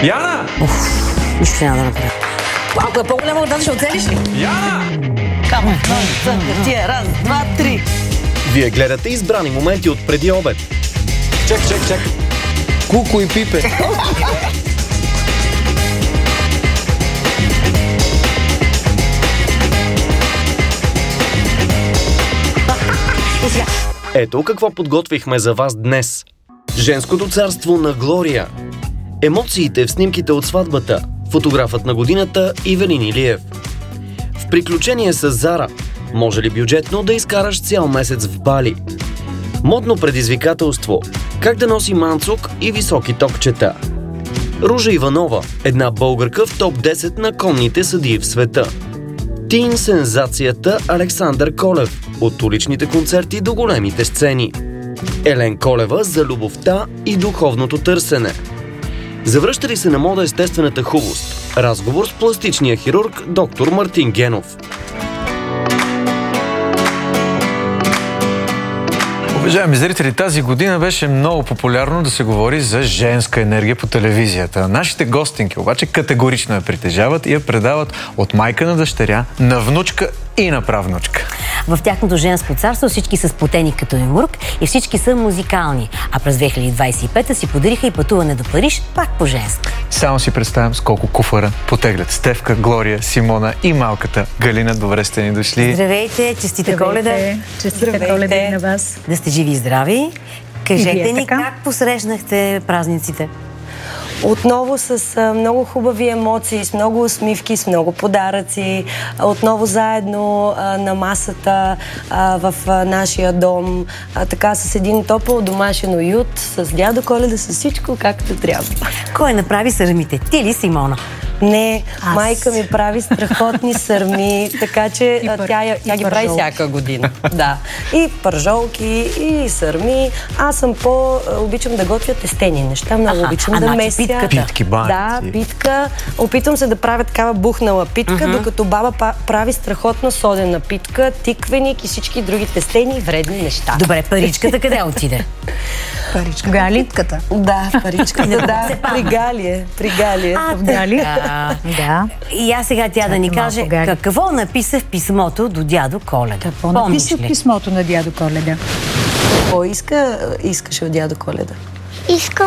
Яна! Нищо няма да направя. Ако е по-голяма от тази, ще оцелиш ли? Яна! Камо, тия, раз, два, три. Вие гледате избрани моменти от преди обед. Чек. Куко и Пипе. Ето какво подготвихме за вас днес. Женското царство на Глория. Емоциите в снимките от сватбата. Фотографът на годината Ивелин Илиев. В приключение с Зара. Може ли бюджетно да изкараш цял месец в Бали? Модно предизвикателство. Как да носи манцук и високи топчета. Ружа Иванова. Една българка в топ 10 на конните съдии в света. Тин сензацията Александър Колев. От уличните концерти до големите сцени. Елен Колева за любовта и духовното търсене. Завръща ли се на мода естествената хубост? Разговор с пластичния хирург доктор Мартин Генов. Уважаеми зрители, тази година беше много популярно да се говори за женска енергия по телевизията. Нашите гостинки обаче категорично я притежават и я предават от майка на дъщеря, на внучка и на правнучка. В тяхното женско царство всички са сплотени като юмрук и всички са музикални. А през 2025-та си подариха и пътуване до Париж, пак по женско. Само си представям с колко куфара потеглят Стефка, Глория, Симона и малката Галина. Добре сте ни дошли. Здравейте, честита Коледа. Честита Коледа и на вас. Да сте живи и здрави. Кажете ни как посрещнахте празниците? Отново с много хубави емоции, с много усмивки, с много подаръци. Отново заедно на масата в нашия дом. Така с един топъл домашен уют, с дядо Коледа, с всичко както трябва. Кой направи сърмите? Ти ли, Симона? Не, майка ми прави страхотни сърми, така че тя ги прави всяка година. Да. И пържолки, и сърми. Аз съм обичам да готвя тестени неща, много обичам да меся. Питки, да, питка. Опитвам се да правя такава бухнала питка, докато баба прави страхотна содена питка, тиквеник и всички други тестени вредни неща. Добре, паричката къде отиде? Паричка. Галитката. Да, паричката, да. При Галие. В Гали. Да. И аз сега тя да ни каже какво написа в писмото до дядо Коледа. Какво написа в писмото на дядо Коледа? Какво искаше от дядо Коледа? Искам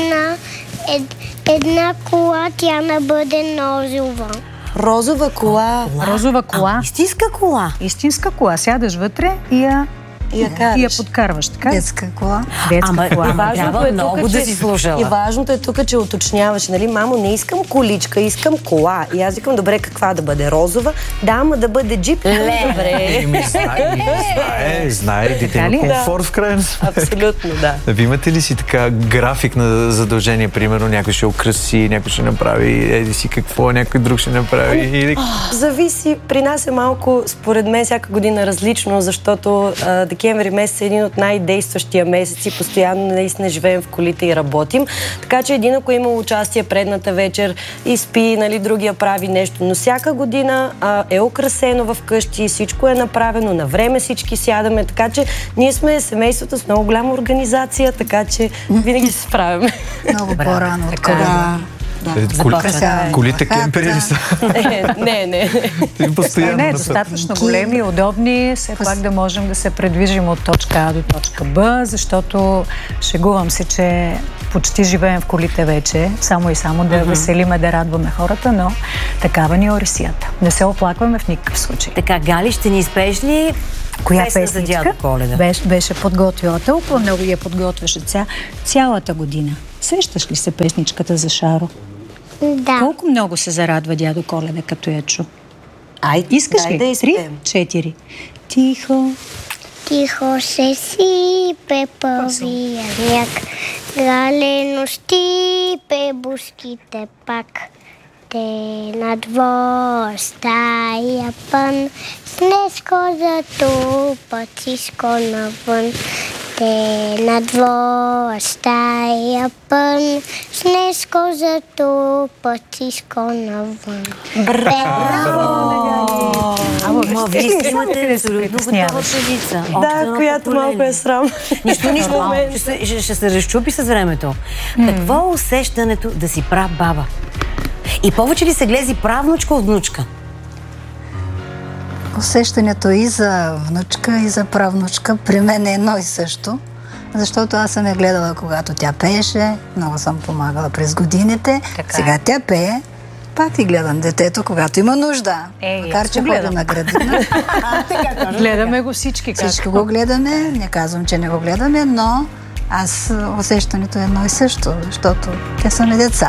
една кола, тя не бъде розова. Розова кола. Розова кола. Истинска кола. Истинска кола. Сядаш вътре и я подкарваш, така? Детска кола. Детска кола. Трябва много да си слушала. И важното е тук, че уточняваш, нали, мамо, не искам количка, искам кола. И аз викам, добре, каква да бъде? Розова? Да, ама да бъде джип. Добре. Знае, дете има комфорт в крайна сметка. Абсолютно, да. Вие имате ли си така график на задължение, примерно някой ще украси, някой ще направи еди си какво, някой друг ще направи? Зависи. При нас е малко, според мен, всяка година различно, защото декември месец е един от най-действащия месеци. Постоянно наистина живеем в колите и работим. Така че един, ако е имал участие предната вечер и спи, нали, другия прави нещо. Но всяка година е украсено в къщи, всичко е направено, на време всички сядаме. Така че ние сме семейството с много голяма организация, така че винаги се справяме. Много по-рано от Колите кемпери ли са? Не. Не, достатъчно големи, удобни, все пак да можем да се предвижим от точка А до точка Б, защото шегувам се, че почти живеем в колите вече, само и само да веселиме, да радваме хората, но такава ни е орисията. Не се оплакваме в никакъв случай. Така, Гали, ще ни изпееш ли коя песна за дядо Коледа? Беше подготвила. Толкова много я подготвяше цялата година. Сещаш ли се песничката за Шаро? Да. Колко много се зарадва дядо Коледа, като я чу? Искаш ли? Да 3, 4. Тихо. Тихо се сипе първия сняг, галено щипе буските пак. Те на двор стая пън, снеско затупа циско навън. Те на двор стая пън, снеско затупа циско навън. Браво! Вие имате абсолютно готова певица. Да, която малко е срам. Нищо, ще се разчупи с времето. Какво е усещането да си прабаба? И повече ли се глези правнучка от внучка? Усещането и за внучка, и за правнучка при мен е едно и също. Защото аз съм я гледала, когато тя пееше, много съм помагала през годините. Сега тя пее, пак и гледам детето, когато има нужда. Макар че ходя на градина. Гледаме го всички. Всички го гледаме, не казвам, че не го гледаме, но аз усещането е едно и също, защото те са ми деца.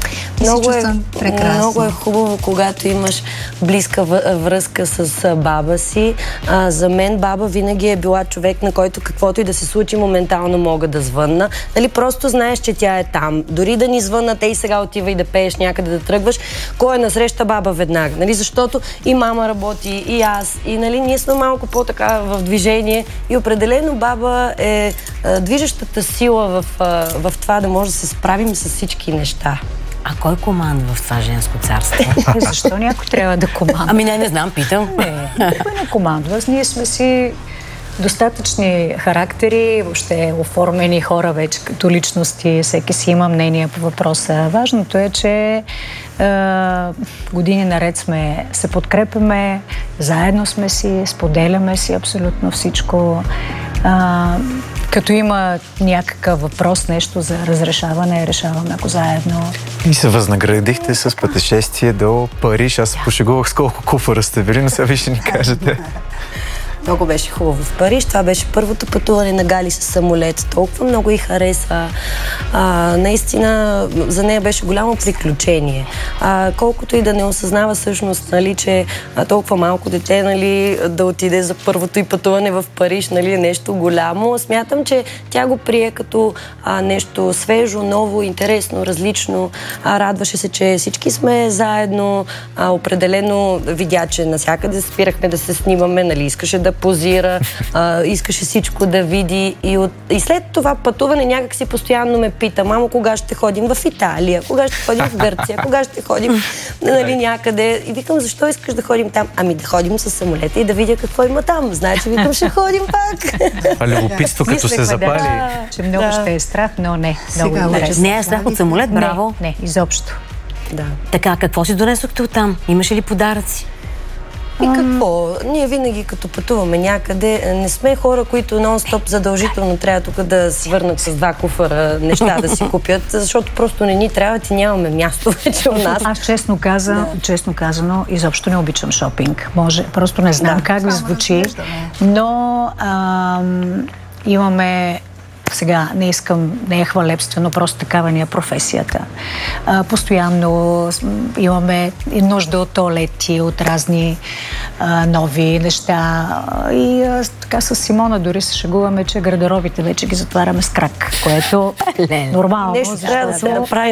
Много е хубаво, когато имаш близка връзка с баба си. За мен баба винаги е била човек, на който каквото и да се случи, моментално мога да звънна. Нали, просто знаеш, че тя е там. Дори да ни звънна, те и сега отива и да пееш някъде да тръгваш, кой е насреща баба веднага. Нали, защото и мама работи, и аз, и нали, ние сме малко по-така в движение и определено баба е движещата сила в това да може да се справим с всички неща. А кой командва в това женско царство? Защо някой трябва да командва? Ами не знам, питам. Никой не командва. Ние сме си достатъчни характери, въобще оформени хора вече като личности. Всеки си има мнение по въпроса. Важното е, че години наред се подкрепяме, заедно сме си, споделяме си абсолютно всичко. Като има някакъв въпрос, нещо за разрешаване, решаваме го заедно. И се възнаградихте с пътешествие до Париж. Аз се пошегувах с колко куфара сте били, но сега ви ще ни кажете. Много беше хубаво в Париж. Това беше първото пътуване на Гали с самолет. Толкова много й хареса. Наистина, за нея беше голямо приключение. Колкото и да не осъзнава всъщност, нали, че толкова малко дете, нали, да отиде за първото и пътуване в Париж, нали, е нещо голямо. Смятам, че тя го прие като нещо свежо, ново, интересно, различно. Радваше се, че всички сме заедно. Определено видя, че навсякъде спирахме да се снимаме, нали, искаше да позира, искаше всичко да види и след това пътуване някак си постоянно ме пита: мамо, кога ще ходим в Италия, кога ще ходим в Гърция, кога ще ходим, нали, някъде. И викам: защо искаш да ходим там? Ами да ходим с самолета и да видя какво има там. Значи викам: ще ходим пак. А любопитство като се запали. Че много ще е страх, но не. Много интересно. Не е страх от самолет, браво. Не, изобщо. Да. Така, какво си донесохте оттам? Имаше ли подаръци? И какво? Ние винаги като пътуваме някъде, не сме хора, които нон-стоп задължително трябва тук да се върнат с 2 куфара неща да си купят, защото просто не ни трябват и нямаме място вече у нас. Аз честно казано, изобщо не обичам шопинг. Просто не знам как ви звучи, но имаме... Сега не е хвалебствено, просто такава ни е професията. Постоянно имаме нужда от тоалети, от разни нови неща. И така с Симона дори се шегуваме, че гардеробите вече ги затваряме с крак, което нормално. Нещо трябва да се направи,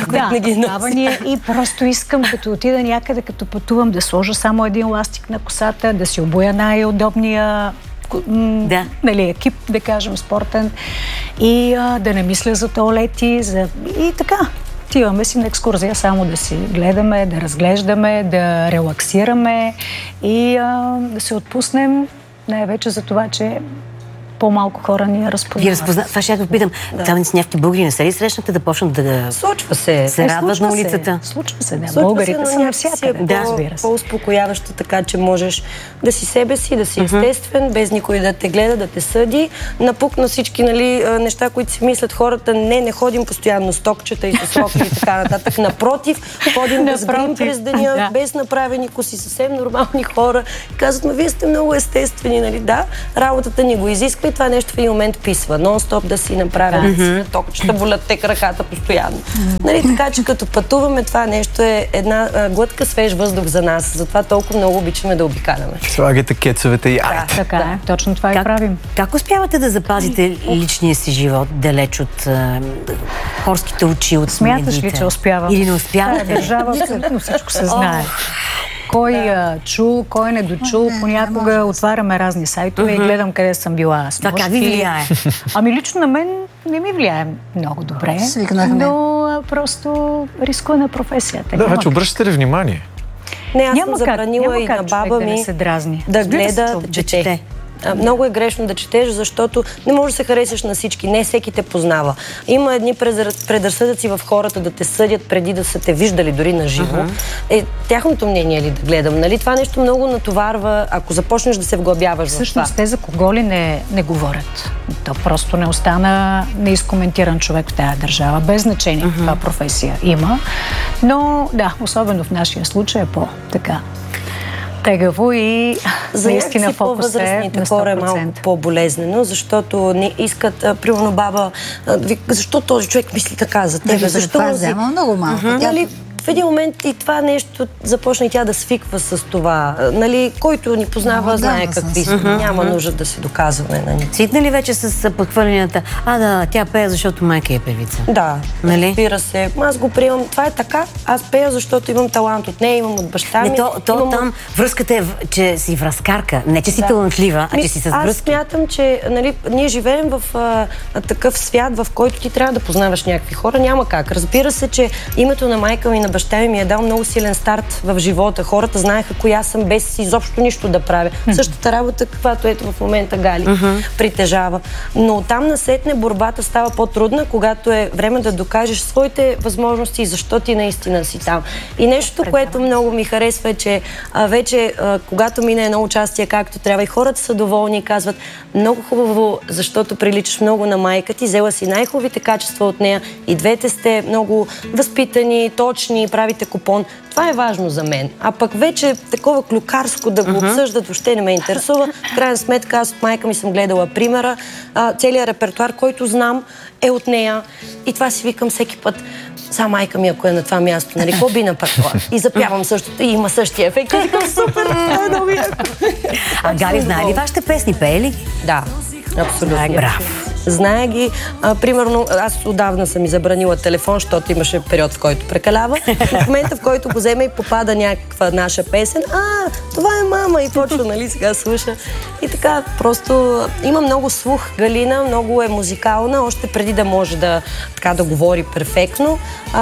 и просто искам, като отида някъде, като пътувам, да сложа само един ластик на косата, да си обуя най-удобния нали, екип, да кажем, спортен, и да не мисля за тоалети, и така. Отиваме си на екскурзия само да си гледаме, да разглеждаме, да релаксираме и да се отпуснем, най-вече за това, че по-малко хора ни я разпознават. Това ще я попитам. Там с някакви българи не се ли срещнате да почнат да случва се радват на улицата? Случва се, да. Българите са навсякъде. Разбира се. По-успокояващо, така че можеш да си себе си, да си естествен, без никой да те гледа, да те съди. Напук на всички, нали, неща, които си мислят хората. Не ходим постоянно с токчета и с роки и така нататък. Напротив, ходим без грим през деня, без направени коси, съвсем нормални хора. И казват: вие сте много естествени, нали? Да, работата ни го изисква. Това нещо в един момент писва. Нон-стоп да си направят токчета, болят те краката постоянно. Нали, така че като пътуваме, това нещо е една глътка свеж въздух за нас. Затова толкова много обичаме да обикаляме. Слагате кецовете и айде. Така е. Точно това и правим. Как успявате да запазите личния си живот далеч от хорските очи, от медиите? Смяташ ли, че успявам? Или не успявате? Държава абсолютно всичко се знае. Кой чул, кой не дочул. Понякога отваряме разни сайтове и гледам къде съм била. Това как ви влияе? Ами лично на мен не ми влияе много добре. Но просто рискува на професията. Да, вече обръщате ли внимание? Не, аз съм забранила и на баба ми да гледа, да чете. Много е грешно да четеш, защото не можеш да се харесаш на всички. Не всеки те познава. Има едни предразсъдъци в хората да те съдят преди да са те виждали дори на живо. Тяхното мнение ли да гледам? Нали? Това нещо много натоварва, ако започнеш да се вглъбяваш в това. Всъщност те за кого ли не говорят? То просто не остана неизкоментиран човек в тая държава. Без значение каква професия има. Но да, особено в нашия случай е по-така тегаво и наистина фокус е на 100%. Хора е малко по-болезнено, защото не искат, примерно баба, защо този човек мисли така за тебе? Защо това взема много малко? В един момент и това нещо започна и тя да свиква с това. Нали, който ни познава, знае какви са. Няма нужда да се доказваме на никого. Свикна ли вече с подхвърленията? Да, тя пее, защото майка е певица. Да, разбира се. Аз го приемам. Това е така. Аз пея, защото имам талант от нея, имам от баща ми. Там връзката е, че си връзкарка. Не, че си талантлива, а че си с връзки. Аз смятам, че ние живеем в такъв свят, в който ти трябва да познаваш някакви хора. Няма как. Разбира се, че името на майка ми, на баща ми е дал много силен старт в живота. Хората знаеха коя съм, без изобщо нищо да правя. Същата работа, каквато ето в момента Гали притежава. Но оттам насетне борбата става по-трудна, когато е време да докажеш своите възможности и защо ти наистина си там. И нещо, което много ми харесва е, че вече, когато мине едно участие както трябва и хората са доволни и казват много хубаво, защото приличаш много на майка ти, взела си най-хубавите качества от нея и двете сте много възпитани, точни, правите купон. Това е важно за мен. А пък вече такова клюкарско да го обсъждат, въобще не ме интересува. В крайна сметка, аз от майка ми съм гледала примера. Целият репертуар, който знам, е от нея. И това си викам всеки път. Са майка ми, ако е на това място, нали, какво би напъртала? И запявам същото и има същия ефект. И викам, супер, много яко. Гали, знае ли вашите песни? Пее ли? Да, абсолютно. Браво. Знае ги. Примерно, аз отдавна съм забранила телефон, защото имаше период, в който прекалява. В момента, в който го вземе и попада някаква наша песен, това е мама и почва, нали, сега слуша. И така, просто има много слух Галина, много е музикална, още преди да може да говори перфектно.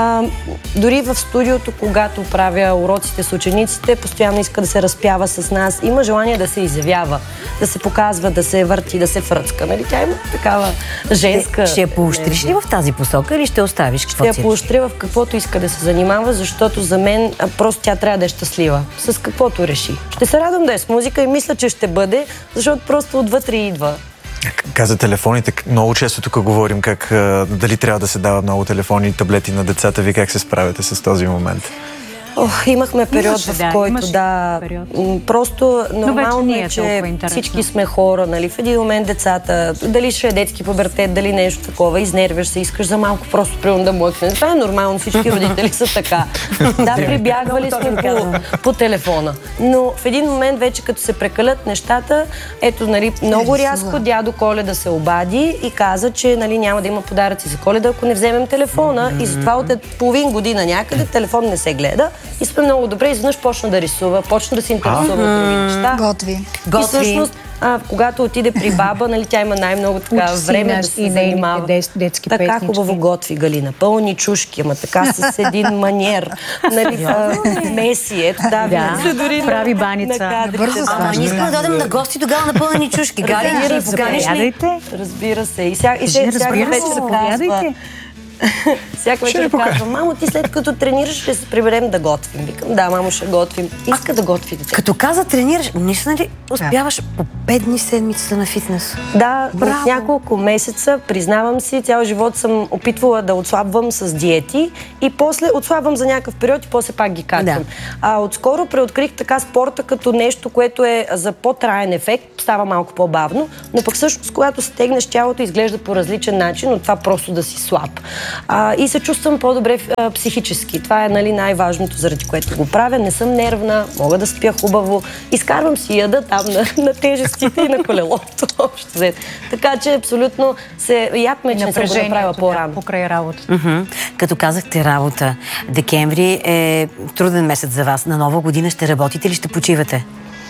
Дори в студиото, когато правя уроците с учениците, постоянно иска да се разпява с нас. Има желание да се изявява, да се показва, да се върти, да се фръцка. Нали? Тя има такава женска... Ще я поощриш ли в тази посока или ще оставиш каквото си? Ще я поощря в каквото иска да се занимава, защото за мен просто тя трябва да е щастлива. С каквото реши. Ще се радвам да е с музика и мисля, че ще бъде, защото просто отвътре идва. Каза телефоните, много често тук говорим как дали трябва да се дава много телефони и таблети на децата. Ви как се справяте с този момент? Имахме период, в който просто нормално е, че всички сме хора, нали, в един момент децата, дали ще е детски пубертет, дали нещо такова, изнервяш се, искаш за малко просто примерно да млъкне. Това е нормално, всички родители са така. Да, прибягвали сме по телефона. Но в един момент вече като се прекалят нещата, ето, нали, много рязко дядо Коледа се обади и каза, че, нали, няма да има подаръци за Коледа, ако не вземем телефона, и затова от половин година някъде телефон не се гледа. И сме много добре, изведнъж почна да рисува, почна да се интересува от други неща. Готви. И всъщност, когато отиде при баба, нали, тя има най-много така време да се занимава. Така хубаво готви Галина. Пълни чушки, ама така с един маниер. Нали, меси, ето прави баница. Ние искаме да дадем на гости тогава на пълни чушки. Гали, ние поканиш ли? Разбира се. И всяка вечер казва... Всяка вечер казва, мамо, ти след като тренираш, ще се приберем да готвим. Викам, да, мамо, ще готвим. Иска да готви дете. Като каза тренираш, наистина ли успяваш по 5 дни в седмицата на фитнес? Да, в няколко месеца, признавам си, цял живот съм опитвала да отслабвам с диети и после отслабвам за някакъв период и после пак ги качвам. Отскоро преоткрих така спорта като нещо, което е за по-траен ефект, става малко по-бавно, но пък всъщност, когато стегнеш тялото, изглежда по различен начин от това просто да си слаб. И се чувствам по-добре психически. Това е, нали, най-важното, заради което го правя. Не съм нервна, мога да спя хубаво. Изкарвам си яда там на тежестите и на колелото. Така че абсолютно ядме, че не съм го направила по-рано. Покрай работата. Като казахте работа, декември е труден месец за вас. На Нова година ще работите или ще почивате?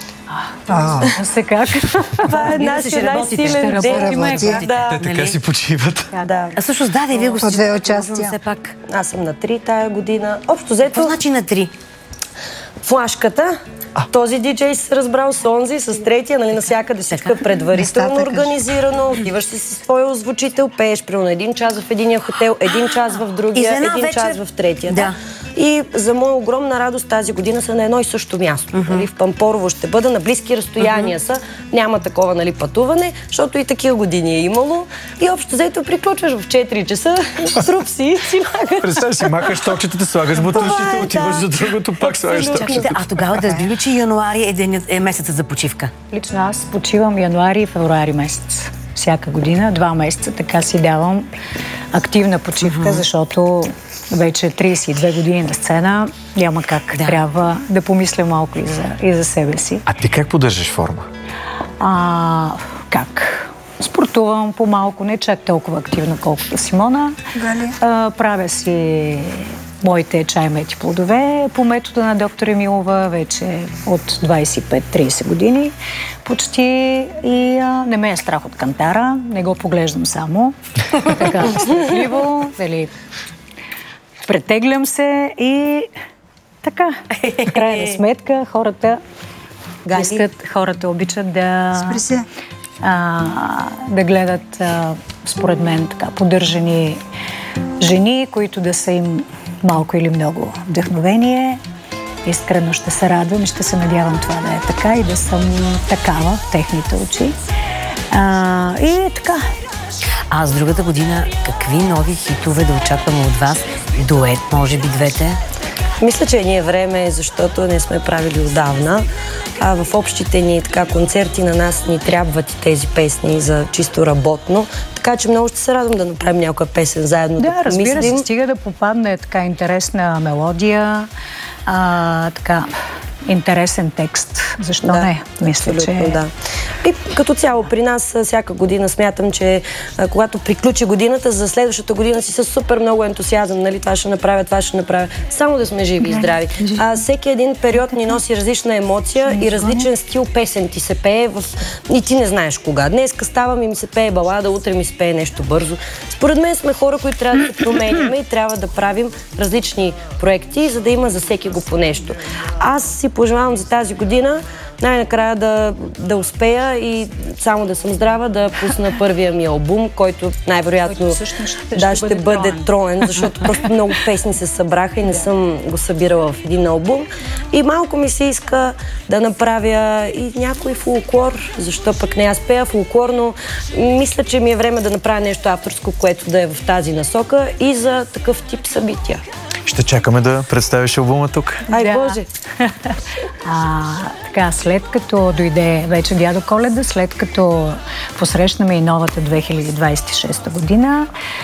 Се как? Това е нашия най-силен ден. Те така си почиват. А всъщност да, вие го по две участия. Все пак. Аз съм на 3 тая година. Общо взето... Какво значи на 3? флашката. Този диджей се разбрал с онзи, с третия, нали, навсякъде всичко е предварително организирано. Отиваш си с твоя озвучител, пееш примерно 1 час в единия хотел, 1 час в другия, 1 час в третия. Да. И за моя огромна радост тази година са на едно и също място. Нали, в Пампорово ще бъда, на близки разстояния са, няма такова, нали, пътуване, защото и такива години е имало. И общо взето приключваш в 4 часа, труп си махаш. Представи си, махаш токчетата, слагаш бутушите, отиваш за другото, пак слагаш токчетата. А тогава да разбира, че януари е месецът за почивка? Лично аз почивам януари и февруари месец. Всяка година, 2 месеца, така си давам активна почивка, защото вече 32 години на сцена, няма как. Трябва да помисля малко и за себе си. А ти как поддържаш форма? Как? Спортувам по-малко, не чак толкова активно, колкото Симона. Правя си моите чай-мети плодове по метода на доктор Емилова вече от 25-30 години почти и не ме е страх от кантара, не го поглеждам само така страхливо, претеглям се и така. В крайна сметка хората обичат да гледат според мен така поддържани жени, които да са им малко или много вдъхновение. Искрено ще се радвам и ще се надявам това да е така и да съм такава в техните очи. И така. А с другата година какви нови хитове да очакваме от вас? Дует, може би двете? Мисля, че ни е време, защото не сме правили отдавна. В общите ни концерти на нас ни трябват и тези песни за чисто работно. Така че много ще се радвам да направим някоя песен заедно. Да, разбира се, стига да попадне така интересна мелодия, така интересен текст. Защо не? Мисля, че... Да. И като цяло при нас всяка година смятам, че когато приключи годината, за следващата година си с супер много ентусиазъм, нали, това ще направя. Само да сме живи и здрави. Всеки един период ни носи различна емоция и различен стил песен ти се пее и ти не знаеш кога. Днеска ставам и ми се пее балада, утре ми се пее нещо бързо. Според мен сме хора, които трябва да се променяме и трябва да правим различни проекти, за да има за всеки го по нещо. Аз си пожелавам за тази година най-накрая да успея и само да съм здрава, да пусна първия ми албум, който най-вероятно ще бъде троен, защото просто много песни се събраха и не съм го събирала в един албум. И малко ми се иска да направя и някой фолклор, защо пък не аз пея фолклорно. Мисля, че ми е време да направя нещо авторско, което да е в тази насока и за такъв тип събития. Ще чакаме да представиш албума тук. Ай, Боже! Така, след като дойде вече Дядо Коледа, след като посрещнаме и новата 2026 година,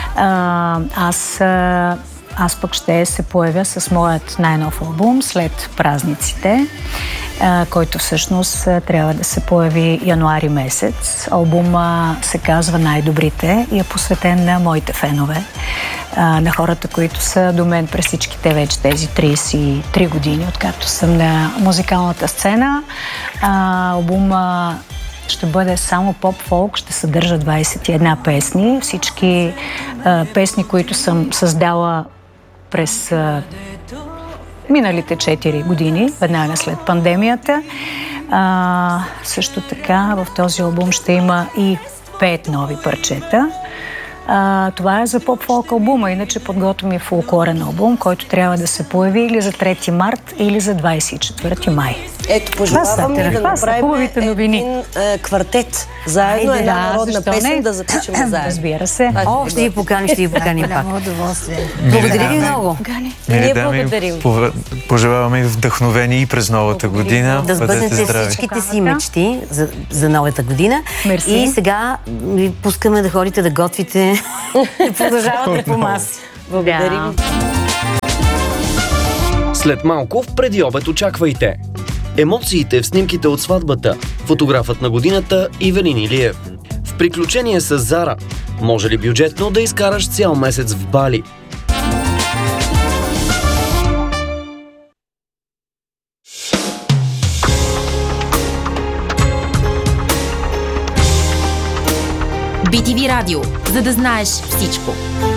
аз пък ще се появя с моят най-нов албум след празниците, който всъщност трябва да се появи януари месец. Албума се казва "Най-добрите" и е посветен на моите фенове, на хората, които са до мен през всичките вече тези 33 години, откакто съм на музикалната сцена. Албума ще бъде само поп-фолк, ще съдържа 21 песни. Всички песни, които съм създала през миналите 4 години, веднага след пандемията. Също така в този албум ще има и 5 нови парчета. Това е за поп-фолк албума, иначе подготвям и фолклорен албум, който трябва да се появи или за 3 март, или за 24 май. Ето, пожелавам ми да направим един квартет. Заедно една народна песен да запишем заедно. Разбира се. Ще ви поканим пак. Благодаря ви много. Ние благодарим. Пожелаваме ви вдъхновение и през новата година. Да сбъднете всичките си мечти за новата година. И сега ви пускаме да ходите да готвите. Продължавате по маси. Благодарим. След малко в предиобед очаквайте емоциите в снимките от сватбата, фотографът на годината Ивелин Илиев. В приключение с Зара, може ли бюджетно да изкараш цял месец в Бали? BTV Радио, за да знаеш всичко.